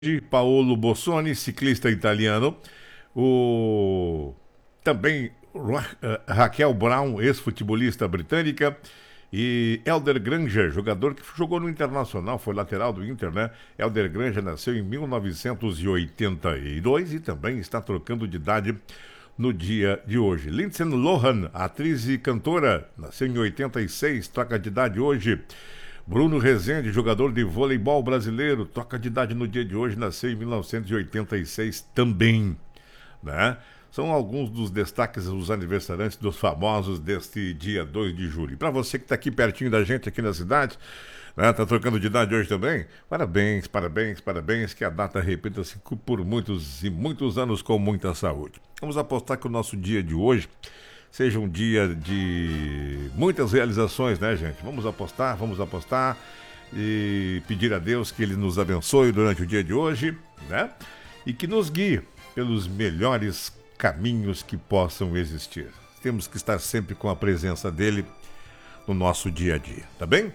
de Paolo Bossoni, ciclista italiano, o também Raquel Brown, ex-futebolista britânica, e Elder Granger, jogador que jogou no Internacional, foi lateral do Inter, né? Elder Granger nasceu em 1982 e também está trocando de idade no dia de hoje. Lindsay Lohan, atriz e cantora, nasceu em 86, troca de idade hoje. Bruno Rezende, jogador de voleibol brasileiro, troca de idade no dia de hoje, nasceu em 1986 também, né? São alguns dos destaques dos aniversariantes dos famosos deste dia 2 de julho. Para você que está aqui pertinho da gente, aqui na cidade, né, tá trocando de idade hoje também, parabéns, parabéns, parabéns, que a data repita-se por muitos e muitos anos com muita saúde. Vamos apostar que o nosso dia de hoje seja um dia de muitas realizações, né, gente? Vamos apostar e pedir a Deus que Ele nos abençoe durante o dia de hoje, né? E que nos guie pelos melhores caminhos que possam existir. Temos que estar sempre com a presença dEle no nosso dia a dia, tá bem?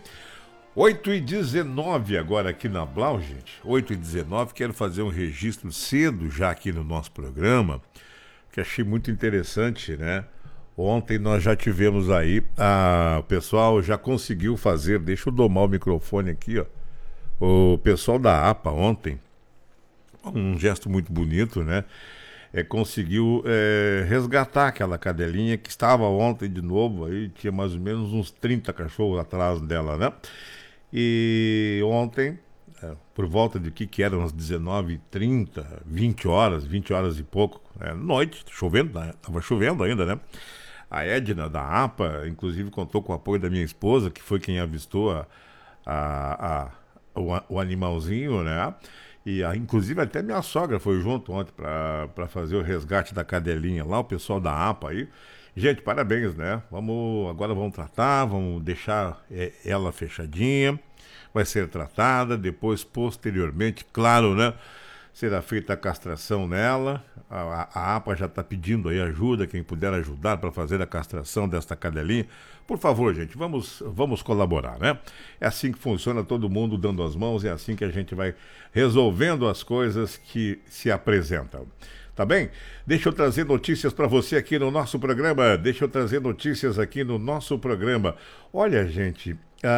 8h19 agora aqui na Blau, gente. 8h19, quero fazer um registro cedo já aqui no nosso programa, que achei muito interessante, né? Ontem nós já tivemos aí, o pessoal já conseguiu fazer, deixa eu domar o microfone aqui, ó. O pessoal da APA ontem, um gesto muito bonito, né? Conseguiu resgatar aquela cadelinha que estava ontem de novo, aí tinha mais ou menos uns 30 cachorros atrás dela, né? E ontem, por volta de que eram as 19h30, 20 horas e pouco, noite, chovendo, estava chovendo ainda, né? A Edna, da APA, inclusive contou com o apoio da minha esposa, que foi quem avistou o animalzinho, né? E inclusive até minha sogra foi junto ontem para fazer o resgate da cadelinha lá, o pessoal da APA aí. Gente, parabéns, né? Agora vamos tratar, vamos deixar ela fechadinha, vai ser tratada, depois, posteriormente, claro, né? Será feita a castração nela. A APA já está pedindo aí ajuda, quem puder ajudar para fazer a castração desta cadelinha. Por favor, gente, vamos colaborar, né? É assim que funciona, todo mundo dando as mãos, é assim que a gente vai resolvendo as coisas que se apresentam. Tá bem? Deixa eu trazer notícias para você aqui no nosso programa. Olha, gente,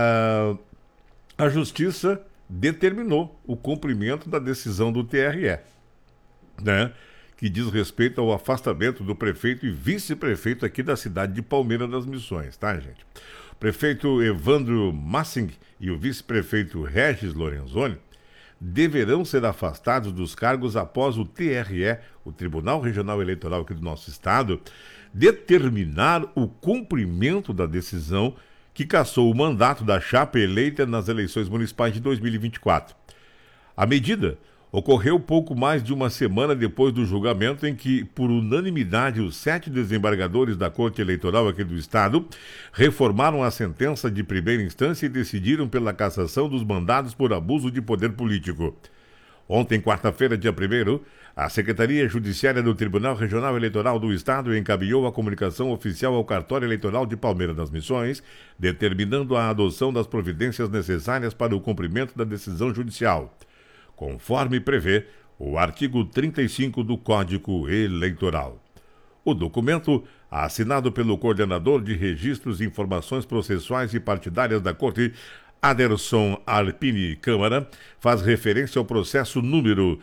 a Justiça determinou o cumprimento da decisão do TRE, né? Que diz respeito ao afastamento do prefeito e vice-prefeito aqui da cidade de Palmeira das Missões, tá, gente? O prefeito Evandro Massing e o vice-prefeito Regis Lorenzoni deverão ser afastados dos cargos após o TRE, o Tribunal Regional Eleitoral aqui do nosso estado, determinar o cumprimento da decisão que cassou o mandato da chapa eleita nas eleições municipais de 2024. A medida ocorreu pouco mais de uma semana depois do julgamento em que, por unanimidade, os 7 desembargadores da Corte Eleitoral aqui do estado reformaram a sentença de primeira instância e decidiram pela cassação dos mandados por abuso de poder político. Ontem, quarta-feira, dia 1º, a Secretaria Judiciária do Tribunal Regional Eleitoral do Estado encaminhou a comunicação oficial ao Cartório Eleitoral de Palmeira das Missões, determinando a adoção das providências necessárias para o cumprimento da decisão judicial, conforme prevê o artigo 35 do Código Eleitoral. O documento, assinado pelo coordenador de Registros, Informações Processuais e Partidárias da Corte, Aderson Arpini Câmara, faz referência ao processo número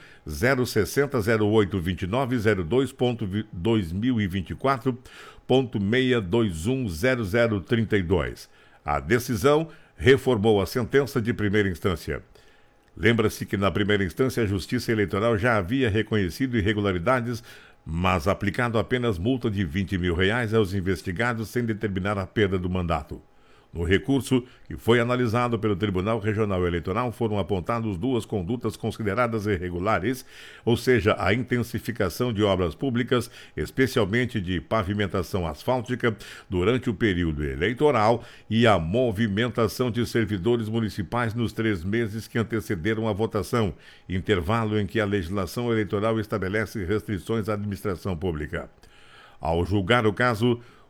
060082902.2024.6210032. A decisão reformou a sentença de primeira instância. Lembra-se que na primeira instância a Justiça Eleitoral já havia reconhecido irregularidades, mas aplicado apenas multa de R$20 mil aos investigados sem determinar a perda do mandato. No recurso, que foi analisado pelo Tribunal Regional Eleitoral, foram apontadas 2 condutas consideradas irregulares, ou seja, a intensificação de obras públicas, especialmente de pavimentação asfáltica, durante o período eleitoral e a movimentação de servidores municipais nos 3 meses que antecederam a votação, intervalo em que a legislação eleitoral estabelece restrições à administração pública. Ao julgar o caso,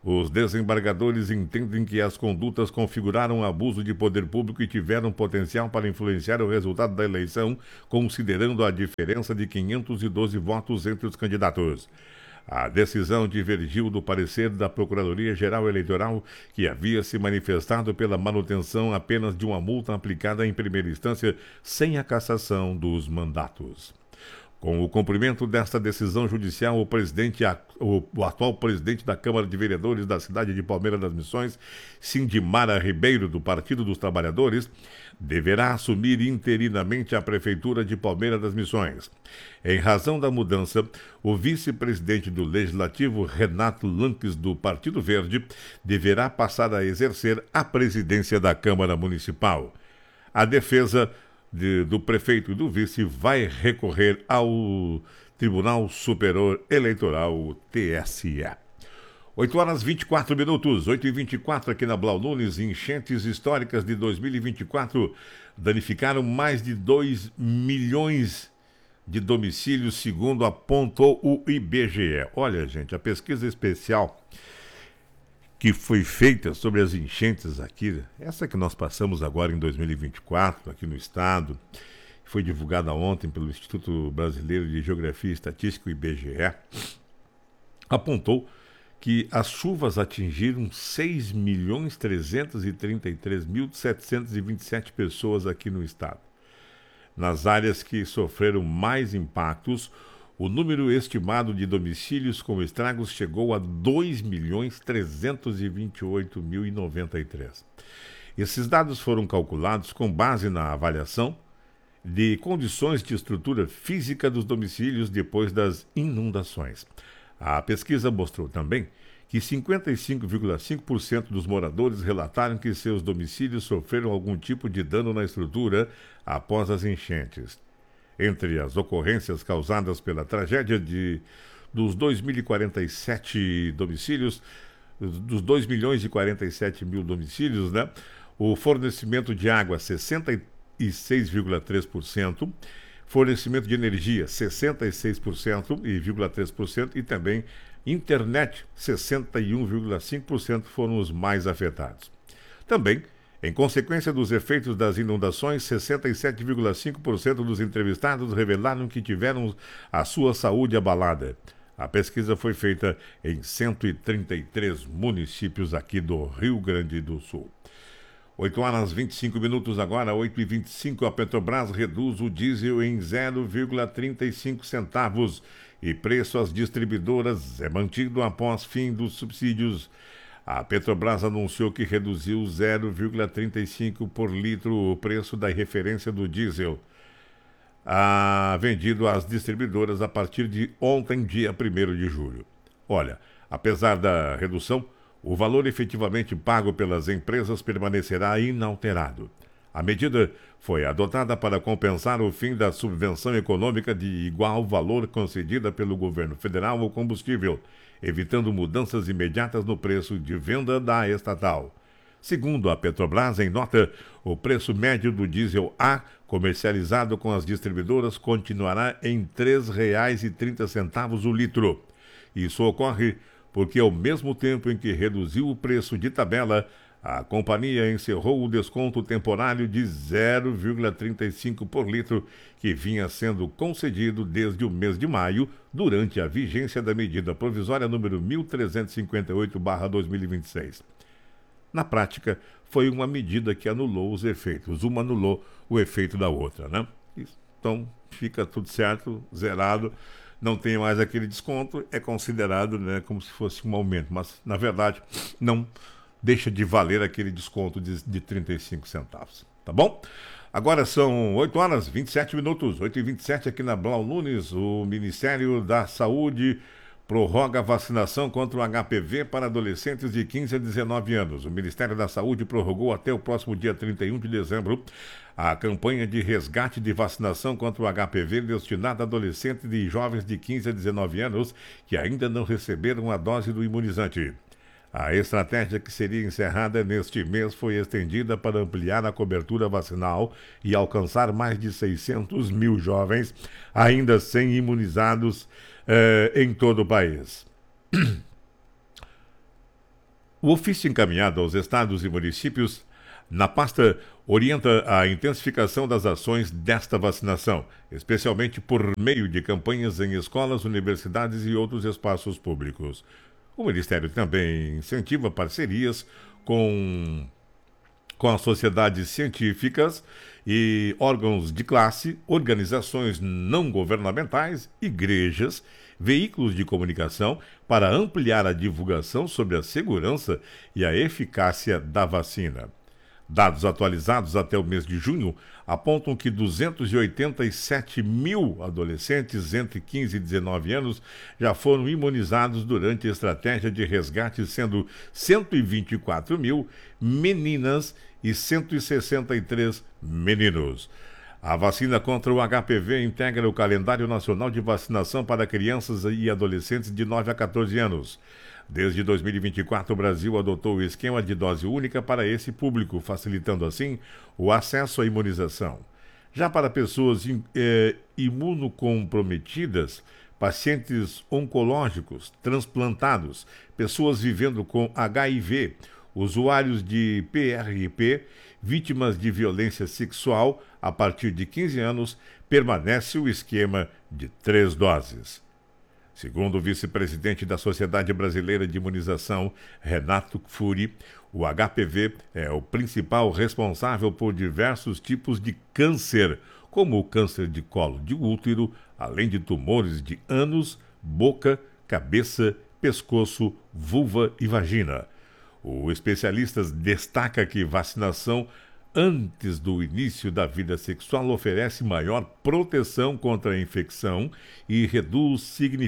Os desembargadores entendem que as condutas configuraram abuso de poder público e tiveram potencial para influenciar o resultado da eleição, considerando a diferença de 512 votos entre os candidatos. A decisão divergiu do parecer da Procuradoria-Geral Eleitoral, que havia se manifestado pela manutenção apenas de uma multa aplicada em primeira instância, sem a cassação dos mandatos. Com o cumprimento desta decisão judicial, o atual presidente da Câmara de Vereadores da cidade de Palmeira das Missões, Sindimara Ribeiro, do Partido dos Trabalhadores, deverá assumir interinamente a Prefeitura de Palmeira das Missões. Em razão da mudança, o vice-presidente do Legislativo, Renato Lanques, do Partido Verde, deverá passar a exercer a presidência da Câmara Municipal. A defesa do prefeito e do vice vai recorrer ao Tribunal Superior Eleitoral, o TSE. 8 horas 24 minutos, 8h24 aqui na Blau Nunes. Enchentes históricas de 2024 danificaram mais de 2 milhões de domicílios, segundo apontou o IBGE. Olha, gente, a pesquisa especial que foi feita sobre as enchentes aqui, essa que nós passamos agora em 2024, aqui no estado, foi divulgada ontem pelo Instituto Brasileiro de Geografia e Estatística, o IBGE, apontou que as chuvas atingiram 6.333.727 pessoas aqui no estado. Nas áreas que sofreram mais impactos, o número estimado de domicílios com estragos chegou a 2.328.093. Esses dados foram calculados com base na avaliação de condições de estrutura física dos domicílios depois das inundações. A pesquisa mostrou também que 55,5% dos moradores relataram que seus domicílios sofreram algum tipo de dano na estrutura após as enchentes. Entre as ocorrências causadas pela tragédia dos 2.047 domicílios, dos 2.047.000 domicílios, né? O fornecimento de água, 66,3%, fornecimento de energia, 66,3% e também internet, 61,5% foram os mais afetados. Também, em consequência dos efeitos das inundações, 67,5% dos entrevistados revelaram que tiveram a sua saúde abalada. A pesquisa foi feita em 133 municípios aqui do Rio Grande do Sul. 8 horas 25 minutos agora, 8h25, a Petrobras reduz o diesel em 0,35 centavos e preço às distribuidoras é mantido após fim dos subsídios. A Petrobras anunciou que reduziu 0,35 por litro o preço da referência do diesel, vendido às distribuidoras a partir de ontem, dia 1º de julho. Olha, apesar da redução, o valor efetivamente pago pelas empresas permanecerá inalterado. A medida foi adotada para compensar o fim da subvenção econômica de igual valor concedida pelo governo federal ao combustível, evitando mudanças imediatas no preço de venda da estatal. Segundo a Petrobras, em nota, o preço médio do diesel A, comercializado com as distribuidoras, continuará em R$ 3,30 o litro. Isso ocorre porque, ao mesmo tempo em que reduziu o preço de tabela, a companhia encerrou o desconto temporário de 0,35 por litro, que vinha sendo concedido desde o mês de maio, durante a vigência da medida provisória número 1358/2026. Na prática, foi uma medida que anulou os efeitos. Uma anulou o efeito da outra, né? Então, fica tudo certo, zerado. Não tem mais aquele desconto, é considerado, né, como se fosse um aumento. Mas, na verdade, não deixa de valer aquele desconto de 35 centavos. Tá bom? Agora são 8 horas 27 minutos. 8h27 aqui na Blau Nunes. O Ministério da Saúde prorroga a vacinação contra o HPV para adolescentes de 15 a 19 anos. O Ministério da Saúde prorrogou até o próximo dia 31 de dezembro a campanha de resgate de vacinação contra o HPV destinada a adolescentes e jovens de 15 a 19 anos que ainda não receberam a dose do imunizante. A estratégia, que seria encerrada neste mês, foi estendida para ampliar a cobertura vacinal e alcançar mais de 600 mil jovens ainda sem imunizados em todo o país. O ofício encaminhado aos estados e municípios na pasta orienta a intensificação das ações desta vacinação, especialmente por meio de campanhas em escolas, universidades e outros espaços públicos. O Ministério também incentiva parcerias com as sociedades científicas e órgãos de classe, organizações não governamentais, igrejas, veículos de comunicação para ampliar a divulgação sobre a segurança e a eficácia da vacina. Dados atualizados até o mês de junho apontam que 287 mil adolescentes entre 15 e 19 anos já foram imunizados durante a estratégia de resgate, sendo 124 mil meninas e 163 meninos. A vacina contra o HPV integra o calendário nacional de vacinação para crianças e adolescentes de 9 a 14 anos. Desde 2024, o Brasil adotou o esquema de dose única para esse público, facilitando assim o acesso à imunização. Já para pessoas imunocomprometidas, pacientes oncológicos, transplantados, pessoas vivendo com HIV, usuários de PrP, vítimas de violência sexual, a partir de 15 anos, permanece o esquema de 3 doses. Segundo o vice-presidente da Sociedade Brasileira de Imunização, Renato Furi, o HPV é o principal responsável por diversos tipos de câncer, como o câncer de colo de útero, além de tumores de ânus, boca, cabeça, pescoço, vulva e vagina. O especialista destaca que vacinação antes do início da vida sexual oferece maior proteção contra a infecção e reduz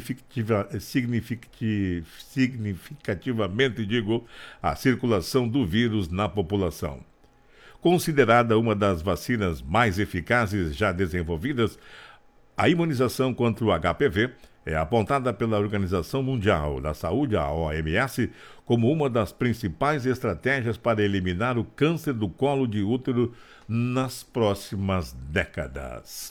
significativamente, a circulação do vírus na população. Considerada uma das vacinas mais eficazes já desenvolvidas, a imunização contra o HPV é apontada pela Organização Mundial da Saúde, a OMS, como uma das principais estratégias para eliminar o câncer do colo de útero nas próximas décadas.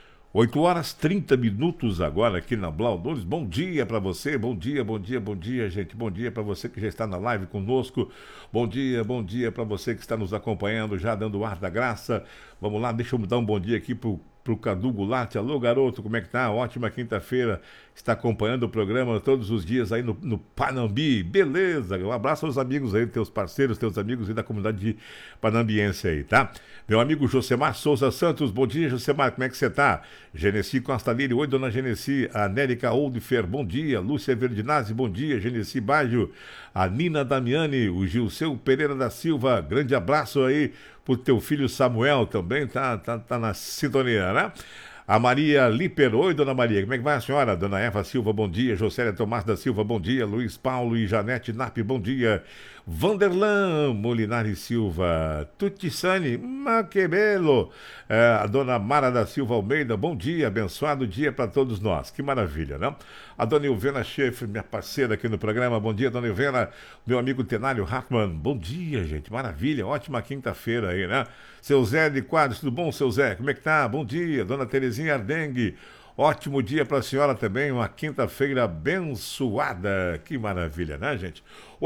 8h30 agora aqui na Blau 2. Bom dia para você, bom dia, gente. Bom dia para você que já está na live conosco. Bom dia para você que está nos acompanhando, já dando o ar da graça. Vamos lá, deixa eu dar um bom dia aqui pro Cadu Goulart. Alô, garoto, como é que tá? Ótima quinta-feira. Está acompanhando o programa todos os dias aí no Panambi. Beleza. Um abraço aos amigos aí, teus parceiros, teus amigos aí da comunidade panambiense aí, tá? Meu amigo Josemar Souza Santos. Bom dia, Josemar. Como é que você tá? Genesi Costa Lírio. Oi, dona Genesi. A Nérica Oldfer. Bom dia. Lúcia Verdinazzi. Bom dia. Genesi Baggio. A Nina Damiani. O Gilceu Pereira da Silva. Grande abraço aí pro teu filho Samuel também. Tá na sintonia, né? A Maria Liper. Oi, dona Maria, como é que vai a senhora? Dona Eva Silva, bom dia. Jocélia Tomás da Silva, bom dia. Luiz Paulo e Janete Nap, bom dia. Vanderlan Molinari Silva. Tutissani, que belo. A dona Mara da Silva Almeida, bom dia. Abençoado dia para todos nós. Que maravilha, né? A dona Ilvena Schaefer, minha parceira aqui no programa. Bom dia, dona Ilvena. Meu amigo Tenário Hartmann, bom dia, gente. Maravilha, ótima quinta-feira aí, né? Seu Zé de Quadros, tudo bom, seu Zé? Como é que tá? Bom dia. Dona Terezinha Ardengue, ótimo dia para a senhora também, uma quinta-feira abençoada. Que maravilha, né, gente?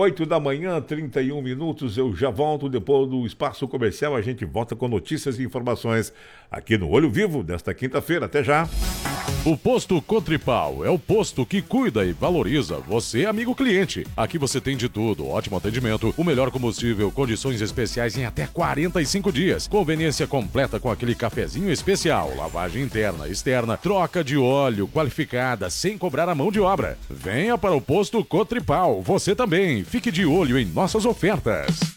8h31, eu já volto depois do espaço comercial. A gente volta com notícias e informações aqui no Olho Vivo desta quinta-feira. Até já! O Posto Cotripal é o posto que cuida e valoriza você, amigo cliente. Aqui você tem de tudo, ótimo atendimento, o melhor combustível, condições especiais em até 45 dias, conveniência completa com aquele cafezinho especial, lavagem interna, externa, troca de óleo qualificada, sem cobrar a mão de obra. Venha para o Posto Cotripal, você também. Fique de olho em nossas ofertas.